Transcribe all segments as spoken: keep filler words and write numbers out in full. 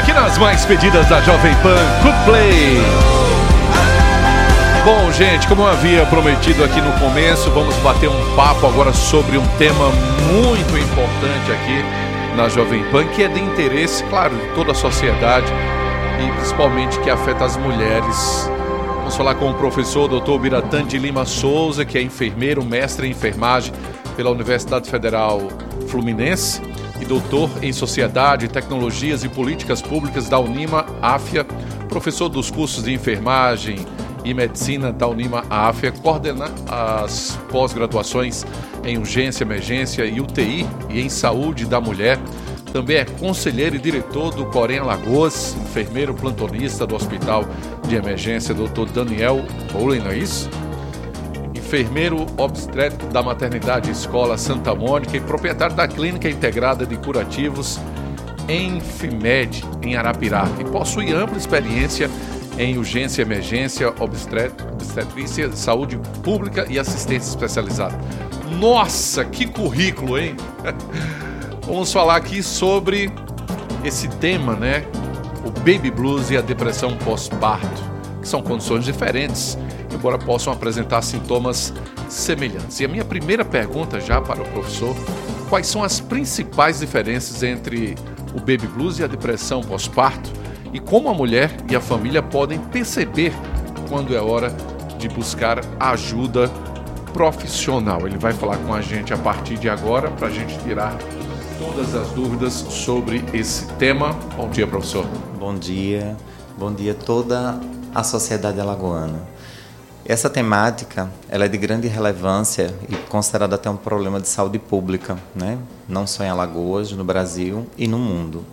aqui nas mais pedidas da Jovem Pan, Good Play. Bom, gente, como eu havia prometido aqui no começo, vamos bater um papo agora sobre um tema muito importante aqui na Jovem Pan, que é de interesse, claro, de toda a sociedade e principalmente que afeta as mulheres. Vamos falar com o professor doutor Biratã de Lima Souza, que é enfermeiro, mestre em enfermagem pela Universidade Federal Fluminense e doutor em Sociedade, Tecnologias e Políticas Públicas da Unima-Áfia, professor dos cursos de enfermagem e medicina da Unima-Áfia, coordena as pós-graduações em urgência, emergência e U T I e em saúde da mulher. Também é conselheiro e diretor do Corém Alagoas, enfermeiro plantonista do Hospital de Emergência doutor Daniel Rowley, não é isso? Enfermeiro obstétrico da Maternidade Escola Santa Mônica e proprietário da Clínica Integrada de Curativos Enfimed, em Arapiraca, e possui ampla experiência em urgência, emergência, obstetrícia, saúde pública e assistência especializada. Nossa, que currículo, hein? Vamos falar aqui sobre esse tema, né? O baby blues e a depressão pós-parto, que são condições diferentes, embora possam apresentar sintomas semelhantes. E a minha primeira pergunta já para o professor: quais são as principais diferenças entre o baby blues e a depressão pós-parto e como a mulher e a família podem perceber quando é hora de buscar ajuda profissional? Ele vai falar com a gente a partir de agora para a gente tirar todas as dúvidas sobre esse tema. Bom dia, professor. Bom dia, bom dia a toda a sociedade alagoana. Essa temática, ela é de grande relevância e considerada até um problema de saúde pública, né? Não só em Alagoas, no Brasil e no mundo.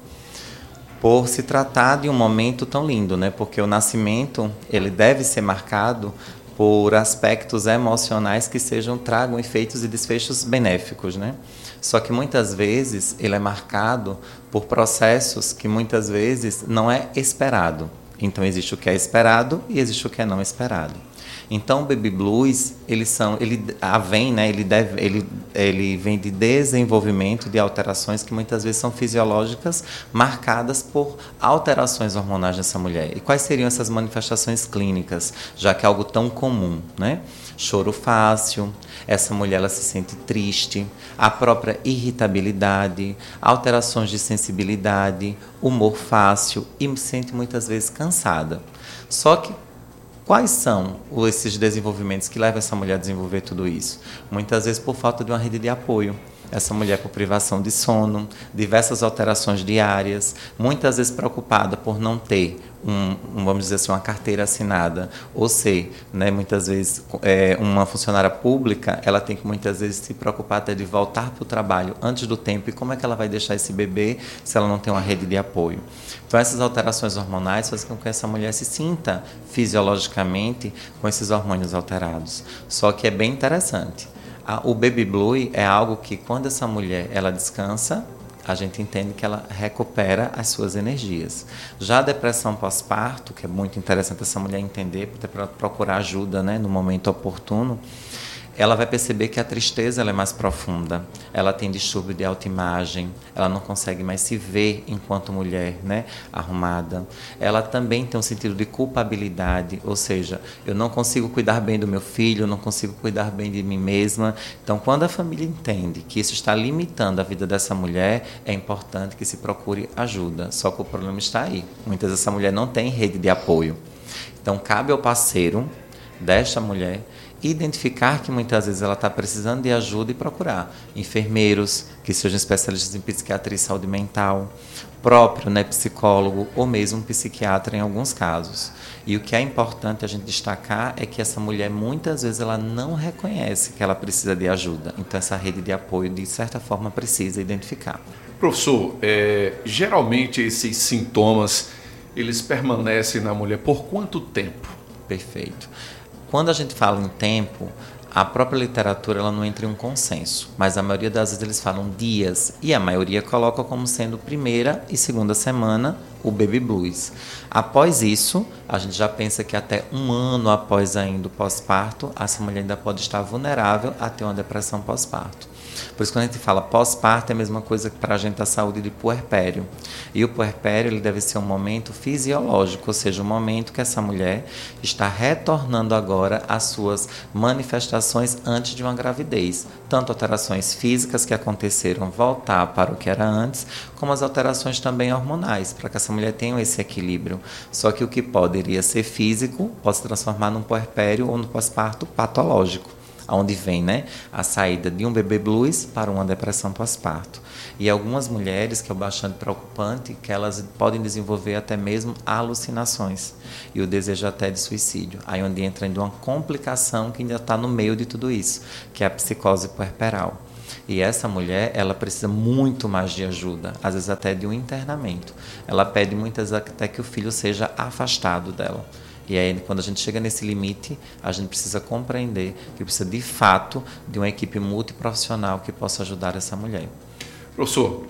Por se tratar de um momento tão lindo, né? Porque o nascimento, ele deve ser marcado por aspectos emocionais que sejam, tragam efeitos e desfechos benéficos, né? Só que muitas vezes ele é marcado por processos que muitas vezes não é esperado. Então existe o que é esperado e existe o que é não esperado. Então o baby blues, eles são, ele vem, né, ele, deve, ele, ele vem de desenvolvimento de alterações que muitas vezes são fisiológicas, marcadas por alterações hormonais nessa mulher. E quais seriam essas manifestações clínicas, já que é algo tão comum, né? Choro fácil, essa mulher ela se sente triste, a própria irritabilidade, alterações de sensibilidade, humor fácil e se sente muitas vezes cansada. Só que quais são esses desenvolvimentos que levam essa mulher a desenvolver tudo isso? Muitas vezes por falta de uma rede de apoio. Essa mulher por privação de sono, diversas alterações diárias, muitas vezes preocupada por não ter um, um, vamos dizer assim, uma carteira assinada, ou ser, né, muitas vezes, é, uma funcionária pública, ela tem que muitas vezes se preocupar até de voltar para o trabalho antes do tempo, e como é que ela vai deixar esse bebê se ela não tem uma rede de apoio? Então essas alterações hormonais fazem com que essa mulher se sinta fisiologicamente com esses hormônios alterados. Só que é bem interessante. O baby blue é algo que, quando essa mulher ela descansa, a gente entende que ela recupera as suas energias. Já a depressão pós-parto, que é muito interessante essa mulher entender, para procurar ajuda, né, no momento oportuno, ela vai perceber que a tristeza ela é mais profunda, ela tem distúrbio de autoimagem, ela não consegue mais se ver enquanto mulher, né, arrumada. Ela também tem um sentido de culpabilidade, ou seja, eu não consigo cuidar bem do meu filho, eu não consigo cuidar bem de mim mesma. Então, quando a família entende que isso está limitando a vida dessa mulher, é importante que se procure ajuda. Só que o problema está aí. Muitas vezes essa mulher não tem rede de apoio. Então, cabe ao parceiro desta mulher identificar que muitas vezes ela está precisando de ajuda e procurar enfermeiros que sejam especialistas em psiquiatria e saúde mental, próprio, né, psicólogo ou mesmo um psiquiatra em alguns casos. E o que é importante a gente destacar é que essa mulher muitas vezes ela não reconhece que ela precisa de ajuda. Então essa rede de apoio de certa forma precisa identificar. Professor, é, geralmente esses sintomas eles permanecem na mulher por quanto tempo? Perfeito. Quando a gente fala em tempo, a própria literatura ela não entra em um consenso, mas a maioria das vezes eles falam dias, e a maioria coloca como sendo primeira e segunda semana o baby blues. Após isso, a gente já pensa que até um ano após ainda o pós-parto, essa mulher ainda pode estar vulnerável a ter uma depressão pós-parto. Por isso, quando a gente fala pós-parto, é a mesma coisa que para a gente a saúde de puerpério. E o puerpério ele deve ser um momento fisiológico, ou seja, um momento que essa mulher está retornando agora às suas manifestações antes de uma gravidez. Tanto alterações físicas que aconteceram voltar para o que era antes, como as alterações também hormonais, para que essa mulher tenha esse equilíbrio. Só que o que poderia ser físico pode se transformar num puerpério ou no pós-parto patológico, onde vem, né, a saída de um bebê blues para uma depressão pós-parto. E algumas mulheres, que é bastante preocupante, que elas podem desenvolver até mesmo alucinações e o desejo até de suicídio. Aí onde entra ainda uma complicação que ainda está no meio de tudo isso, que é a psicose puerperal. E essa mulher, ela precisa muito mais de ajuda, às vezes até de um internamento. Ela pede muitas vezes até que o filho seja afastado dela. E aí, quando a gente chega nesse limite, a gente precisa compreender que precisa, de fato, de uma equipe multiprofissional que possa ajudar essa mulher. Professor,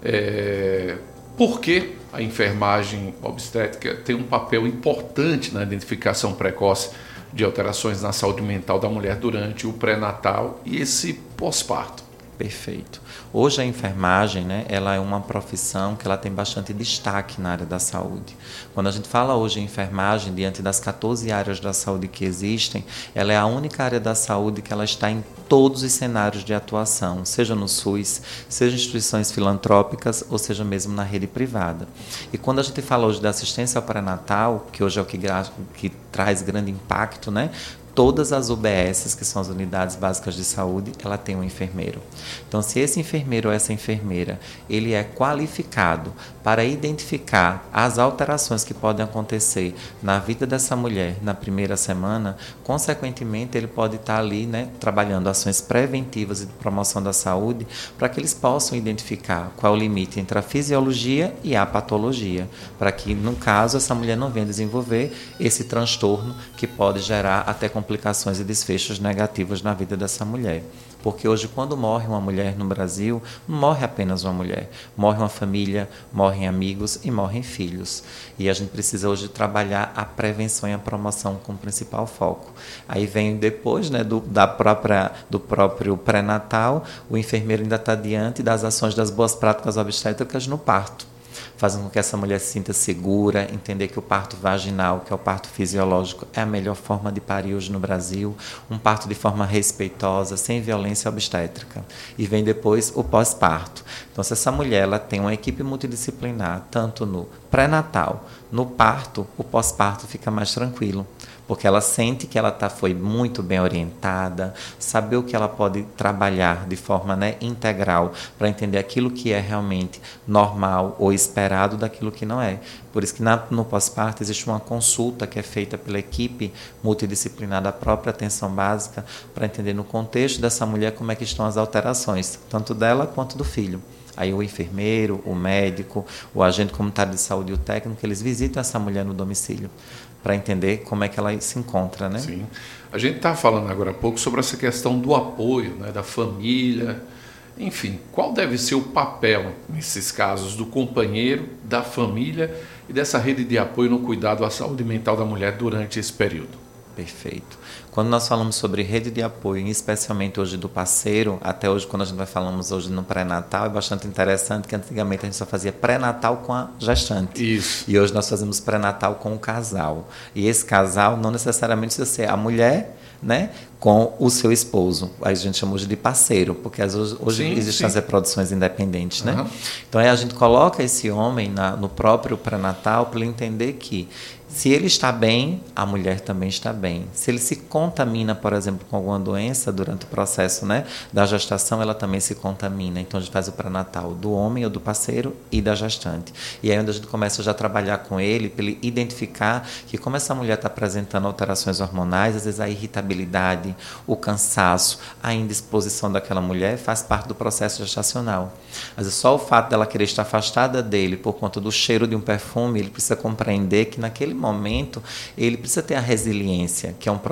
é... por que a enfermagem obstétrica tem um papel importante na identificação precoce de alterações na saúde mental da mulher durante o pré-natal e esse pós-parto? Perfeito. Hoje a enfermagem, né, ela é uma profissão que ela tem bastante destaque na área da saúde. Quando a gente fala hoje em enfermagem, diante das quatorze áreas da saúde que existem, ela é a única área da saúde que ela está em todos os cenários de atuação, seja no SUS, seja em instituições filantrópicas ou seja mesmo na rede privada. E quando a gente fala hoje da assistência ao pré-natal, que hoje é o que, que traz grande impacto, né? Todas as U B S, que são as unidades básicas de saúde, ela tem um enfermeiro. Então, se esse enfermeiro ou essa enfermeira, ele é qualificado para identificar as alterações que podem acontecer na vida dessa mulher na primeira semana, consequentemente, ele pode estar ali, né, trabalhando ações preventivas e de promoção da saúde para que eles possam identificar qual é o limite entre a fisiologia e a patologia, para que, no caso, essa mulher não venha desenvolver esse transtorno que pode gerar até complicações e desfechos negativos na vida dessa mulher. Porque hoje, quando morre uma mulher no Brasil, não morre apenas uma mulher. Morre uma família, morrem amigos e morrem filhos. E a gente precisa hoje trabalhar a prevenção e a promoção como principal foco. Aí vem depois, né, do, da própria, do próprio pré-natal, o enfermeiro ainda está diante das ações das boas práticas obstétricas no parto, fazendo com que essa mulher se sinta segura, entender que o parto vaginal, que é o parto fisiológico, é a melhor forma de parir hoje no Brasil, um parto de forma respeitosa, sem violência obstétrica. E vem depois o pós-parto. Então, se essa mulher ela tem uma equipe multidisciplinar, tanto no pré-natal, no parto, o pós-parto fica mais tranquilo, porque ela sente que ela tá, foi muito bem orientada, saber o que ela pode trabalhar de forma, né, integral, para entender aquilo que é realmente normal ou esperado daquilo que não é. Por isso que na, no pós-parto existe uma consulta que é feita pela equipe multidisciplinar da própria atenção básica, para entender no contexto dessa mulher como é que estão as alterações, tanto dela quanto do filho. Aí o enfermeiro, o médico, o agente comunitário de saúde e o técnico, eles visitam essa mulher no domicílio para entender como é que ela se encontra, né? Sim. A gente está falando agora há pouco sobre essa questão do apoio, né, da família. Enfim, qual deve ser o papel, nesses casos, do companheiro, da família e dessa rede de apoio no cuidado à saúde mental da mulher durante esse período? Perfeito. Quando nós falamos sobre rede de apoio, especialmente hoje do parceiro, até hoje quando a gente vai falamos hoje no pré-natal, é bastante interessante que antigamente a gente só fazia pré-natal com a gestante. Isso. E hoje nós fazemos pré-natal com o casal. E esse casal não necessariamente precisa ser a mulher, né, com o seu esposo. A gente chama hoje de parceiro, porque hoje, hoje sim, existem sim. as reproduções independentes, né? Uhum. Então aí a gente coloca esse homem na, no próprio pré-natal para ele entender que se ele está bem, a mulher também está bem. Se ele se contamina, por exemplo, com alguma doença durante o processo, né, da gestação, ela também se contamina. Então, a gente faz o pré-natal do homem ou do parceiro e da gestante. E aí, onde a gente começa já a trabalhar com ele, para ele identificar que como essa mulher está apresentando alterações hormonais, às vezes a irritabilidade, o cansaço, a indisposição daquela mulher faz parte do processo gestacional. Às vezes, só o fato dela querer estar afastada dele por conta do cheiro de um perfume, ele precisa compreender que naquele momento ele precisa ter a resiliência, que é um processo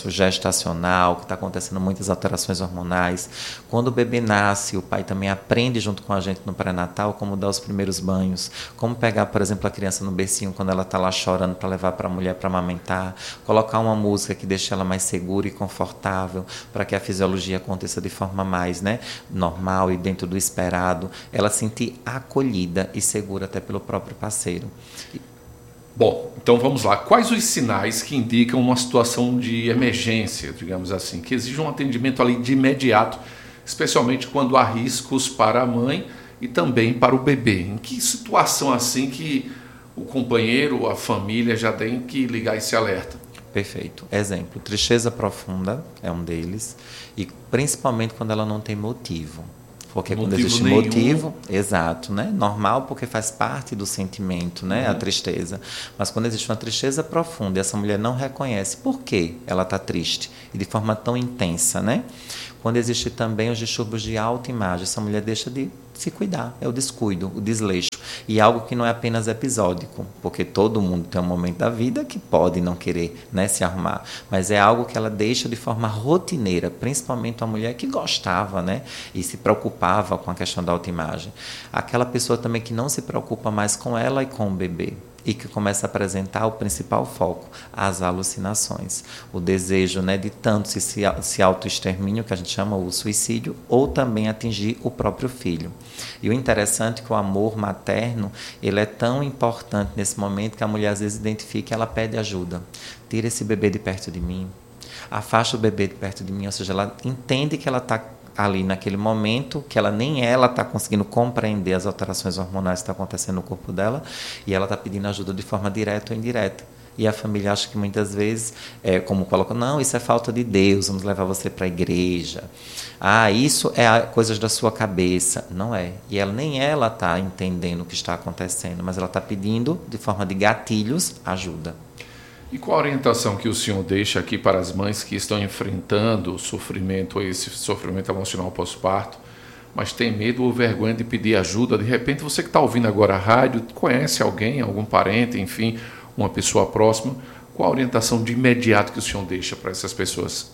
processo gestacional, que está acontecendo muitas alterações hormonais. Quando o bebê nasce, o pai também aprende junto com a gente no pré-natal como dar os primeiros banhos, como pegar, por exemplo, a criança no bercinho quando ela está lá chorando para levar para a mulher para amamentar, colocar uma música que deixe ela mais segura e confortável para que a fisiologia aconteça de forma mais, né, normal e dentro do esperado, ela sentir acolhida e segura até pelo próprio parceiro. Bom, então vamos lá. Quais os sinais que indicam uma situação de emergência, digamos assim, que exige um atendimento ali de imediato, especialmente quando há riscos para a mãe e também para o bebê? Em que situação assim que o companheiro, a família já tem que ligar esse alerta? Perfeito. Exemplo, tristeza profunda é um deles, e principalmente quando ela não tem motivo. Porque motivo quando existe nenhum. motivo, exato, né? Normal, porque faz parte do sentimento, né? Uhum. A tristeza. Mas quando existe uma tristeza profunda e essa mulher não reconhece por que ela está triste e de forma tão intensa, né? Quando existe também os distúrbios de autoimagem, essa mulher deixa de se cuidar, é o descuido, o desleixo. E algo que não é apenas episódico, porque todo mundo tem um momento da vida que pode não querer, né, se arrumar, mas é algo que ela deixa de forma rotineira, principalmente uma mulher que gostava, né, e se preocupava com a questão da autoimagem. Aquela pessoa também que não se preocupa mais com ela e com o bebê, e que começa a apresentar o principal foco, as alucinações. O desejo, né, de tanto se, se autoextermínio, que a gente chama o suicídio, ou também atingir o próprio filho. E o interessante é que o amor materno, ele é tão importante nesse momento que a mulher às vezes identifica e ela pede ajuda. Tira esse bebê de perto de mim, afasta o bebê de perto de mim, ou seja, ela entende que ela está ali naquele momento, que ela nem ela está conseguindo compreender as alterações hormonais que estão acontecendo no corpo dela, e ela está pedindo ajuda de forma direta ou indireta. E a família acha que muitas vezes, é, como colocam, não, isso é falta de Deus, vamos levar você para a igreja. Ah, isso é a, coisas da sua cabeça. Não é. E ela, nem ela está entendendo o que está acontecendo, mas ela está pedindo, de forma de gatilhos, ajuda. E qual a orientação que o senhor deixa aqui para as mães que estão enfrentando o sofrimento, esse sofrimento emocional pós-parto, mas tem medo ou vergonha de pedir ajuda? De repente, você que está ouvindo agora a rádio, conhece alguém, algum parente, enfim, uma pessoa próxima. Qual a orientação de imediato que o senhor deixa para essas pessoas?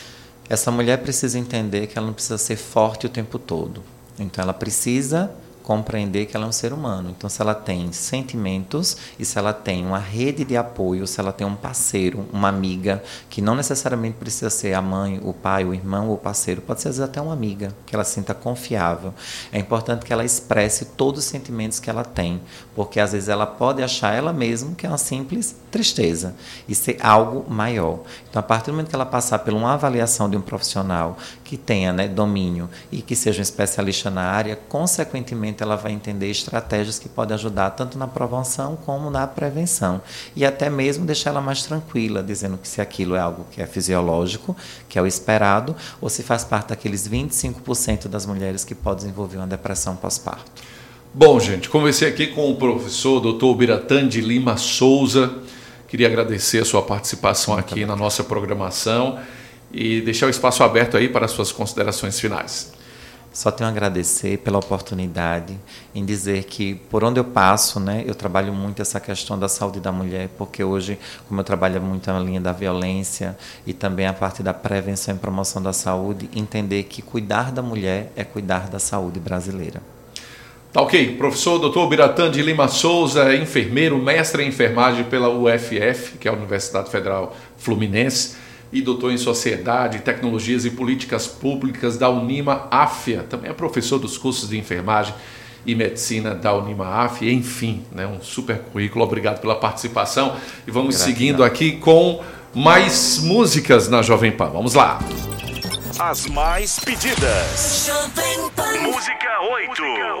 Essa mulher precisa entender que ela não precisa ser forte o tempo todo. Então, ela precisa compreender que ela é um ser humano. Então, se ela tem sentimentos e se ela tem uma rede de apoio, se ela tem um parceiro, uma amiga, que não necessariamente precisa ser a mãe, o pai, o irmão ou o parceiro, pode ser às vezes até uma amiga, que ela sinta confiável. É importante que ela expresse todos os sentimentos que ela tem, porque às vezes ela pode achar ela mesma que é uma simples tristeza e ser algo maior. Então, a partir do momento que ela passar por uma avaliação de um profissional que tenha, né, domínio e que seja um especialista na área, consequentemente ela vai entender estratégias que podem ajudar tanto na prevenção como na prevenção. E até mesmo deixar ela mais tranquila, dizendo que se aquilo é algo que é fisiológico, que é o esperado, ou se faz parte daqueles vinte e cinco por cento das mulheres que podem desenvolver uma depressão pós-parto. Bom, gente, conversei aqui com o professor doutor Biratã de Lima Souza. Queria agradecer a sua participação Muito aqui obrigado. na nossa programação e deixar o espaço aberto aí para as suas considerações finais. Só tenho a agradecer pela oportunidade em dizer que, por onde eu passo, né, eu trabalho muito essa questão da saúde da mulher, porque hoje, como eu trabalho muito na linha da violência e também a parte da prevenção e promoção da saúde, entender que cuidar da mulher é cuidar da saúde brasileira. Tá ok. Professor doutor Biratã de Lima Souza, enfermeiro, mestre em enfermagem pela U F F, que é a Universidade Federal Fluminense, e doutor em Sociedade, Tecnologias e Políticas Públicas da Unima-Afia. Também é professor dos cursos de Enfermagem e Medicina da Unima-Afia. Enfim, né, um super currículo. Obrigado pela participação. E vamos Gratidão. seguindo aqui com mais músicas na Jovem Pan. Vamos lá. As mais pedidas. Jovem Pan. Música oito.